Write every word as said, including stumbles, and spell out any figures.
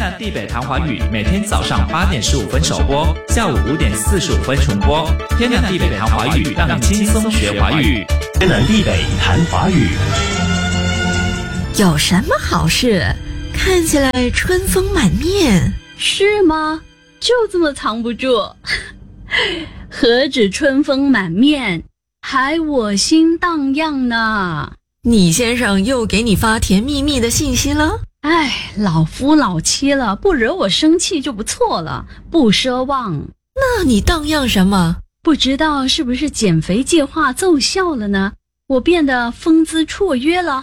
南地北谈华语每天早上八点十五分首播，下午五点四十五分重播。天南地北谈华语，让你轻松学华语。 天南地北谈华语。 有什么好事？看起来春风满面， 是吗？就这么藏不住？何止春风满面，还我心荡漾呢。 你先生又给你发甜蜜蜜的信息了？ 哎，老夫老妻了，不惹我生气就不错了，不奢望。 那你荡漾什么？ 不知道是不是减肥计划奏效了呢？我变得风姿绰约了。